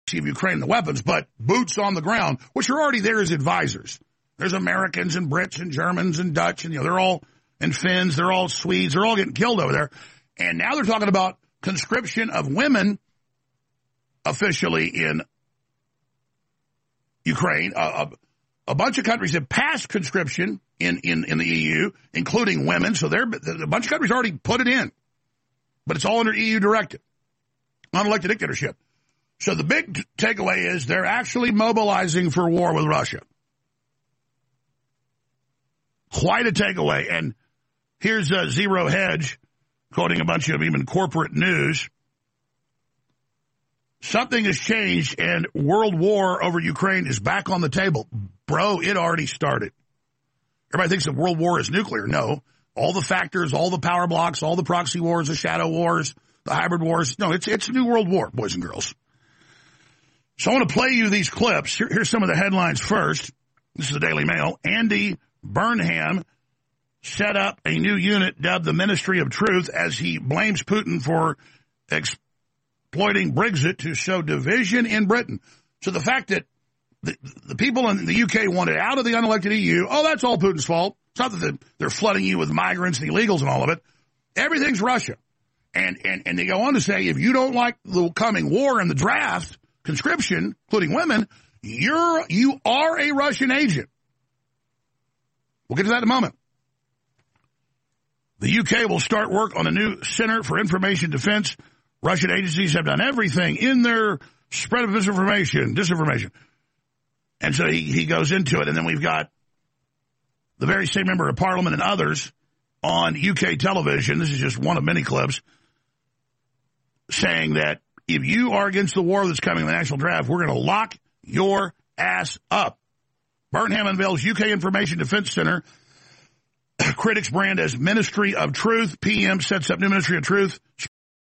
of Ukraine the weapons, but boots on the ground, which are already there as advisors. There's Americans and Brits and Germans and Dutch, and they're all, and Finns, they're all Swedes, they're all getting killed over there. And now they're talking about conscription of women officially in Ukraine. A bunch of countries have passed conscription in the EU, including women. So a bunch of countries already put it in. But it's all under EU directive. Unelected dictatorship. So the big takeaway is they're actually mobilizing for war with Russia. Quite a takeaway. And here's Zero Hedge, quoting a bunch of even corporate news. Something has changed, and world war over Ukraine is back on the table. Bro, it already started. Everybody thinks that world war is nuclear. No. All the factors, all the power blocks, all the proxy wars, the shadow wars, the hybrid wars. No, it's a new world war, boys and girls. So I want to play you these clips. Here's some of the headlines first. This is the Daily Mail. Andy Burnham set up a new unit dubbed the Ministry of Truth as he blames Putin for exploiting Brexit to sow division in Britain. So the fact that the people in the UK wanted out of the unelected EU, that's all Putin's fault. It's not that they're flooding you with migrants and illegals and all of it. Everything's Russia. And they go on to say, if you don't like the coming war and the draft, conscription, including women, you are a Russian agent. We'll get to that in a moment. The UK will start work on a new Center for Information Defense. Russian agencies have done everything in their spread of disinformation. And so he goes into it, and then we've got the very same member of parliament and others on UK television, this is just one of many clips, saying that if you are against the war that's coming in the national draft, we're going to lock your ass up. Burnham unveils UK Information Defense Center. Critics brand as Ministry of Truth. PM sets up new Ministry of Truth.